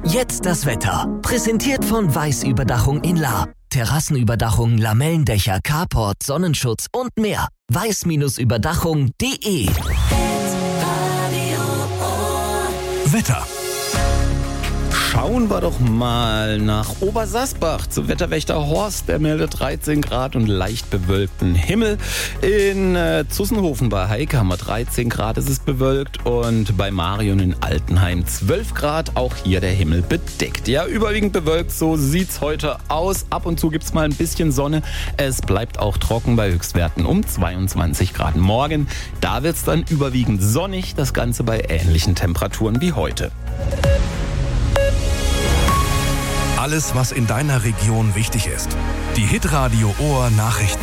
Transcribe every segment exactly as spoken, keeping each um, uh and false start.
Jetzt das Wetter. Präsentiert von Weiß Überdachung in Lahr. Terrassenüberdachung, Lamellendächer, Carport, Sonnenschutz und mehr. weiß Überdachung punkt de. Wetter. Schauen wir doch mal nach Obersassbach zu Wetterwächter Horst. Der meldet dreizehn Grad und leicht bewölkten Himmel. In äh, Zussenhofen bei Heike haben wir dreizehn Grad, es ist bewölkt. Und bei Marion in Altenheim zwölf Grad, auch hier der Himmel bedeckt. Ja, überwiegend bewölkt, so sieht's heute aus. Ab und zu gibt's mal ein bisschen Sonne. Es bleibt auch trocken bei Höchstwerten um zweiundzwanzig Grad. Morgen, da wird's dann überwiegend sonnig. Das Ganze bei ähnlichen Temperaturen wie heute. Alles, was in deiner Region wichtig ist. Die Hitradio Ohr Nachrichten.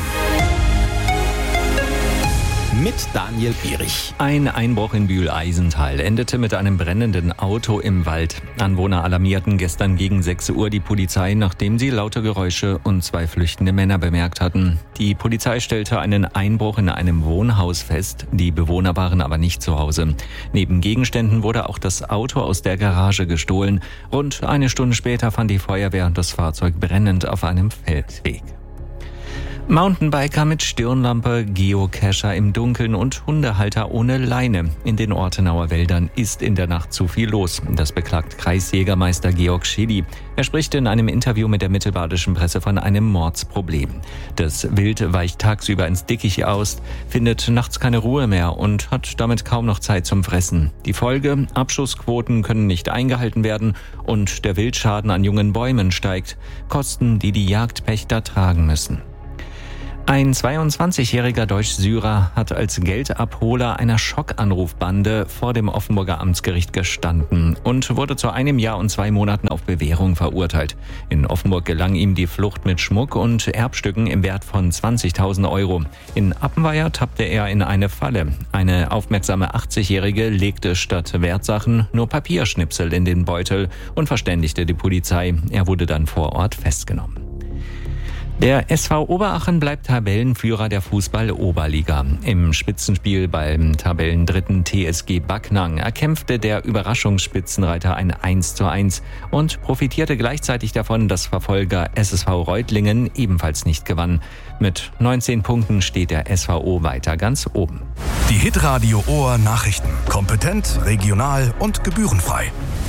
Mit Daniel Bierich. Ein Einbruch in Bühl-Eisental endete mit einem brennenden Auto im Wald. Anwohner alarmierten gestern gegen sechs Uhr die Polizei, nachdem sie laute Geräusche und zwei flüchtende Männer bemerkt hatten. Die Polizei stellte einen Einbruch in einem Wohnhaus fest. Die Bewohner waren aber nicht zu Hause. Neben Gegenständen wurde auch das Auto aus der Garage gestohlen. Rund eine Stunde später fand die Feuerwehr das Fahrzeug brennend auf einem Feldweg. Mountainbiker mit Stirnlampe, Geocacher im Dunkeln und Hundehalter ohne Leine. In den Ortenauer Wäldern ist in der Nacht zu viel los. Das beklagt Kreisjägermeister Georg Schily. Er spricht in einem Interview mit der mittelbadischen Presse von einem Mordsproblem. Das Wild weicht tagsüber ins Dickicht aus, findet nachts keine Ruhe mehr und hat damit kaum noch Zeit zum Fressen. Die Folge: Abschussquoten können nicht eingehalten werden und der Wildschaden an jungen Bäumen steigt. Kosten, die die Jagdpächter tragen müssen. Ein zweiundzwanzigjähriger Deutsch-Syrer hat als Geldabholer einer Schockanrufbande vor dem Offenburger Amtsgericht gestanden und wurde zu einem Jahr und zwei Monaten auf Bewährung verurteilt. In Offenburg gelang ihm die Flucht mit Schmuck und Erbstücken im Wert von zwanzigtausend Euro. In Appenweier tappte er in eine Falle. Eine aufmerksame achtzigjährige legte statt Wertsachen nur Papierschnipsel in den Beutel und verständigte die Polizei. Er wurde dann vor Ort festgenommen. Der S V Oberachen bleibt Tabellenführer der Fußball-Oberliga. Im Spitzenspiel beim Tabellendritten T S G Backnang erkämpfte der Überraschungsspitzenreiter ein eins zu eins und profitierte gleichzeitig davon, dass Verfolger S S V Reutlingen ebenfalls nicht gewann. Mit neunzehn Punkten steht der S V O weiter ganz oben. Die Hitradio Ohr Nachrichten. Kompetent, regional und gebührenfrei.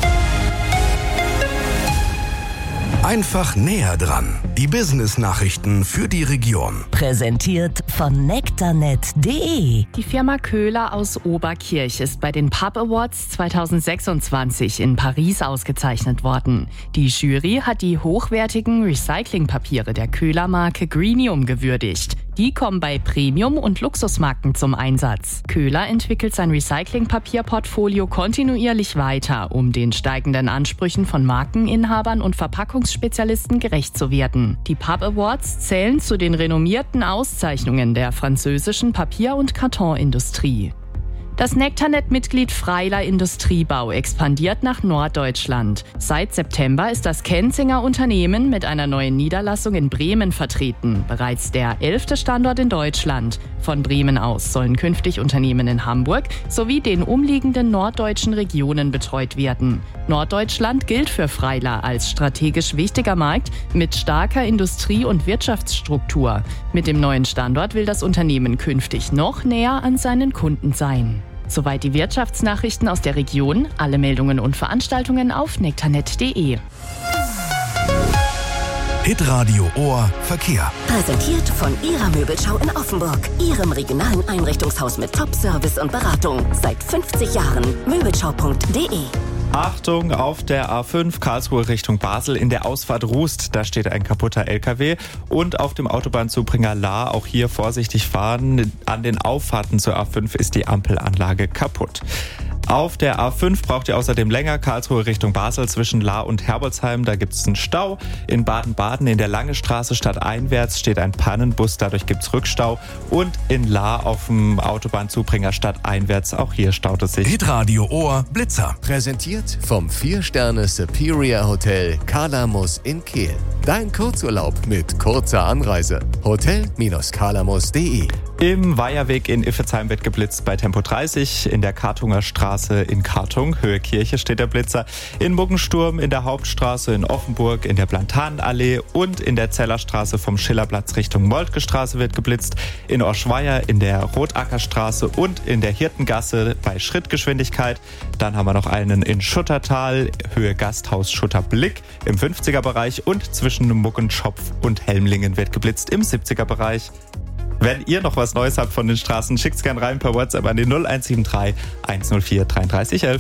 Einfach näher dran. Die Business-Nachrichten für die Region. Präsentiert von nektarnet punkt de. Die Firma Köhler aus Oberkirch ist bei den Pub Awards zweitausendsechsundzwanzig in Paris ausgezeichnet worden. Die Jury hat die hochwertigen Recyclingpapiere der Köhler-Marke Greenium gewürdigt. Die kommen bei Premium- und Luxusmarken zum Einsatz. Köhler entwickelt sein Recyclingpapierportfolio kontinuierlich weiter, um den steigenden Ansprüchen von Markeninhabern und Verpackungsspezialisten gerecht zu werden. Die Pub Awards zählen zu den renommierten Auszeichnungen der französischen Papier- und Kartonindustrie. Das nektarnet-Mitglied Freiler Industriebau expandiert nach Norddeutschland. Seit September ist das Kenzinger Unternehmen mit einer neuen Niederlassung in Bremen vertreten. Bereits der elfte Standort in Deutschland. Von Bremen aus sollen künftig Unternehmen in Hamburg sowie den umliegenden norddeutschen Regionen betreut werden. Norddeutschland gilt für Freiler als strategisch wichtiger Markt mit starker Industrie- und Wirtschaftsstruktur. Mit dem neuen Standort will das Unternehmen künftig noch näher an seinen Kunden sein. Soweit die Wirtschaftsnachrichten aus der Region. Alle Meldungen und Veranstaltungen auf nektarnet punkt de. Hitradio Ohr Verkehr. Präsentiert von Ihrer Möbelschau in Offenburg. Ihrem regionalen Einrichtungshaus mit Top-Service und Beratung. Seit fünfzig Jahren. möbelschau punkt de. Achtung, auf der A fünf Karlsruhe Richtung Basel in der Ausfahrt Rust, da steht ein kaputter L K W. Und auf dem Autobahnzubringer Lahr, auch hier vorsichtig fahren. An den Auffahrten zur A fünf ist die Ampelanlage kaputt. Auf der A fünf braucht ihr außerdem länger, Karlsruhe Richtung Basel zwischen Lahr und Herbolzheim, da gibt es einen Stau. In Baden-Baden in der Lange Straße stadteinwärts steht ein Pannenbus, dadurch gibt es Rückstau. Und in Lahr auf dem Autobahnzubringer stadteinwärts, auch hier staut es sich. Hitradio Ohr Blitzer. Präsentiert vom vier Sterne Superior Hotel Kalamus in Kehl. Dein Kurzurlaub mit kurzer Anreise. hotel Bindestrich kalamus punkt de Im Weiherweg in Iffezheim wird geblitzt bei Tempo dreißig. In der Kartunger Straße in Kartung, Höhe Kirche, steht der Blitzer. In Muggensturm in der Hauptstraße in Offenburg, in der Plantanenallee und in der Zellerstraße vom Schillerplatz Richtung Moltke Straße wird geblitzt. In Oschweier in der Rotackerstraße und in der Hirtengasse bei Schrittgeschwindigkeit. Dann haben wir noch einen in Schuttertal, Höhe Gasthaus Schutterblick im fünfziger-Bereich und zwischen Muggenschopf und Helmlingen wird geblitzt im siebziger-Bereich. Wenn ihr noch was Neues habt von den Straßen, schickt's gern rein per WhatsApp an die null eins sieben drei, eins null vier, dreiunddreißig elf.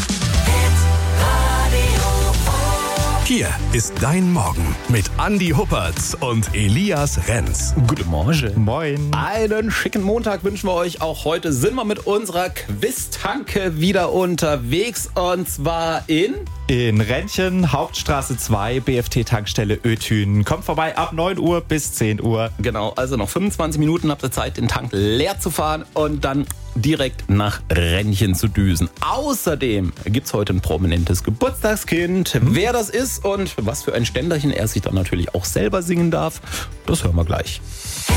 Hier ist dein Morgen mit Andi Huppertz und Elias Renz. Guten Morgen. Moin. Einen schicken Montag wünschen wir euch. Auch heute sind wir mit unserer Quiz-Tanke wieder unterwegs. Und zwar in... In Rentchen, Hauptstraße zwei, B F T-Tankstelle Ötün. Kommt vorbei ab neun Uhr bis zehn Uhr. Genau, also noch fünfundzwanzig Minuten habt ihr Zeit, den Tank leer zu fahren und dann direkt nach Rentchen zu düsen. Außerdem gibt's heute ein prominentes Geburtstagskind. Mhm. Wer das ist und was für ein Ständerchen er sich dann natürlich auch selber singen darf, das hören wir gleich.